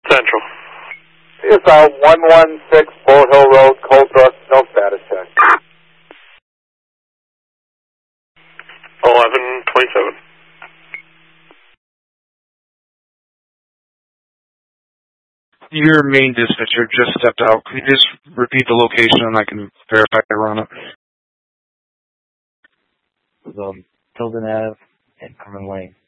Central. It's 116 Bull Hill Road, Coldbrook, no status check. 1127. Your main dispatcher just stepped out. Can you just repeat the location and I can verify I run it? Tilden Ave and Carmen Lane.